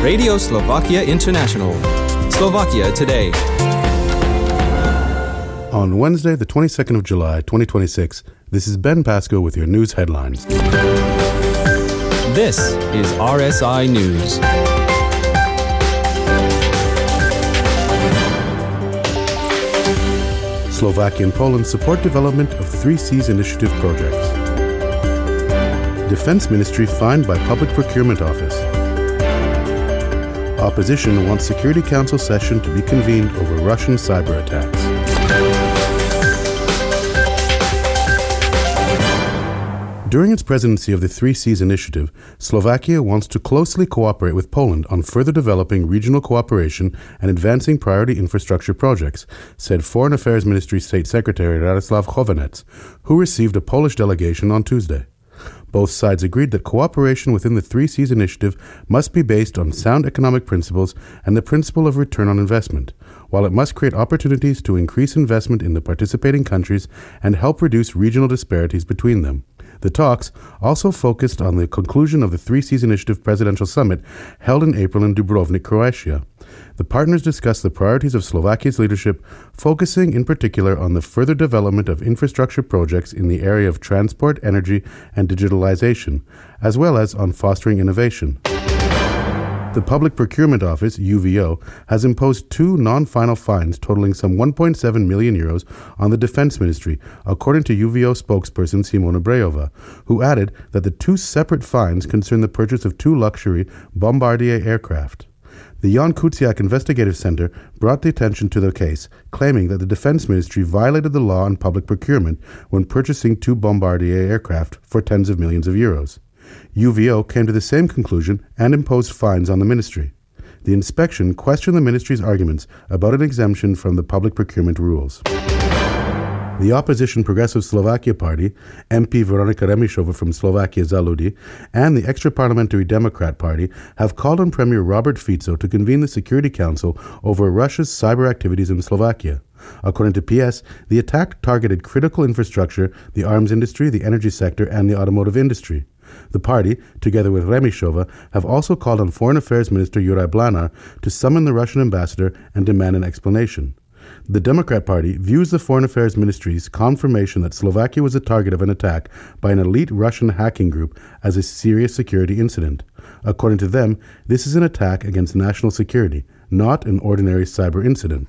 Radio Slovakia International. Slovakia Today. On Wednesday, the 22nd of July, 2026, this is Ben Pasco with your news headlines. This is RSI News. Slovakia and Poland support development of 3 Seas Initiative projects. Defense Ministry fined by Public Procurement Office. Opposition wants Security Council session to be convened over Russian cyber attacks. During its presidency of the 3 Seas Initiative, Slovakia wants to closely cooperate with Poland on further developing regional cooperation and advancing priority infrastructure projects, said Foreign Affairs Ministry State Secretary Radoslav Chovanec, who received a Polish delegation on Tuesday. Both sides agreed that cooperation within the 3 Seas Initiative must be based on sound economic principles and the principle of return on investment, while it must create opportunities to increase investment in the participating countries and help reduce regional disparities between them. The talks also focused on the conclusion of the 3 Seas Initiative Presidential Summit held in April in Dubrovnik, Croatia. The partners discussed the priorities of Slovakia's leadership, focusing in particular on the further development of infrastructure projects in the area of transport, energy, and digitalization, as well as on fostering innovation. The Public Procurement Office, UVO, has imposed 2 non-final fines totaling some 1.7 million euros on the Defense Ministry, according to UVO spokesperson Simona Brejová, who added that the 2 separate fines concern the purchase of 2 luxury Bombardier aircraft. The Jan Kuciak Investigative Center brought the attention to the case, claiming that the Defense Ministry violated the law on public procurement when purchasing 2 Bombardier aircraft for tens of millions of euros. UVO came to the same conclusion and imposed fines on the ministry. The inspection questioned the ministry's arguments about an exemption from the public procurement rules. The opposition Progressive Slovakia Party, MP Veronika Remišová from Slovakia za ľudí, and the extra-parliamentary Democrat Party have called on Premier Robert Fico to convene the Security Council over Russia's cyber activities in Slovakia. According to PS, the attack targeted critical infrastructure, the arms industry, the energy sector, and the automotive industry. The party, together with Remišová, have also called on Foreign Affairs Minister Juraj Blánar to summon the Russian ambassador and demand an explanation. The Democrat Party views the Foreign Affairs Ministry's confirmation that Slovakia was the target of an attack by an elite Russian hacking group as a serious security incident. According to them, this is an attack against national security, not an ordinary cyber incident.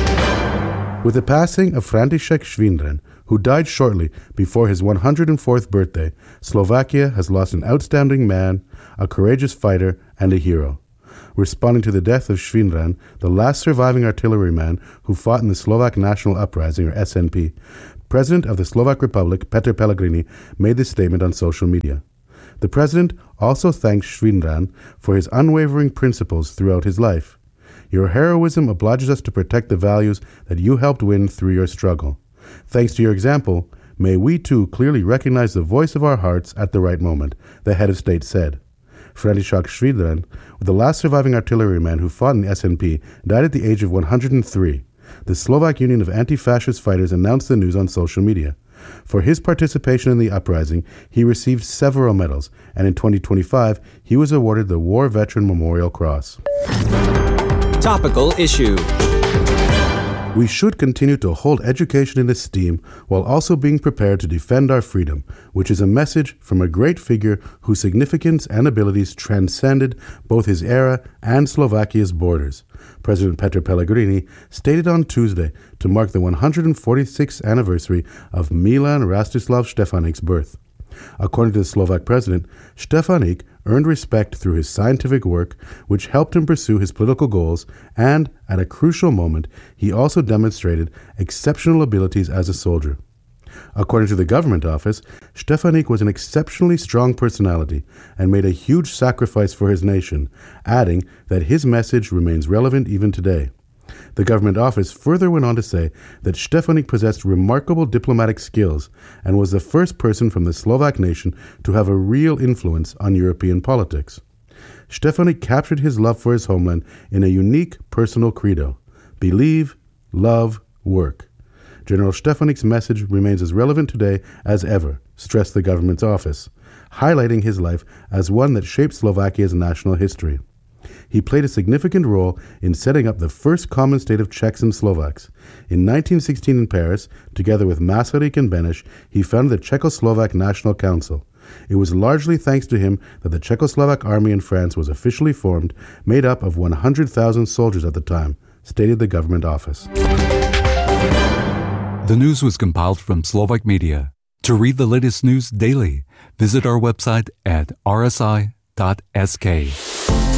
With the passing of František Švindren, who died shortly before his 104th birthday, Slovakia has lost an outstanding man, a courageous fighter, and a hero. Responding to the death of Švindren, the last surviving artilleryman who fought in the Slovak National Uprising, or SNP, President of the Slovak Republic, Petr Pellegrini, made this statement on social media. The president also thanked Švindren for his unwavering principles throughout his life. Your heroism obliges us to protect the values that you helped win through your struggle. Thanks to your example, may we too clearly recognize the voice of our hearts at the right moment, the head of state said. František Švindren, the last surviving artilleryman who fought in the SNP, died at the age of 103. The Slovak Union of Anti-Fascist Fighters announced the news on social media. For his participation in the uprising, he received several medals, and in 2025, he was awarded the War Veteran Memorial Cross. Topical issue. We should continue to hold education in esteem while also being prepared to defend our freedom, which is a message from a great figure whose significance and abilities transcended both his era and Slovakia's borders. President Petr Pellegrini stated on Tuesday to mark the 146th anniversary of Milan Rastislav Štefanik's birth. According to the Slovak president, Štefanik earned respect through his scientific work, which helped him pursue his political goals, and, at a crucial moment, he also demonstrated exceptional abilities as a soldier. According to the government office, Štefanik was an exceptionally strong personality and made a huge sacrifice for his nation, adding that his message remains relevant even today. The government office further went on to say that Štefanik possessed remarkable diplomatic skills and was the first person from the Slovak nation to have a real influence on European politics. Štefanik captured his love for his homeland in a unique personal credo: believe, love, work. General Štefanik's message remains as relevant today as ever, stressed the government's office, highlighting his life as one that shaped Slovakia's national history. He played a significant role in setting up the first common state of Czechs and Slovaks. In 1916 in Paris, together with Masaryk and Beneš, he founded the Czechoslovak National Council. It was largely thanks to him that the Czechoslovak army in France was officially formed, made up of 100,000 soldiers at the time, stated the government office. The news was compiled from Slovak Media. To read the latest news daily, visit our website at rsi.sk.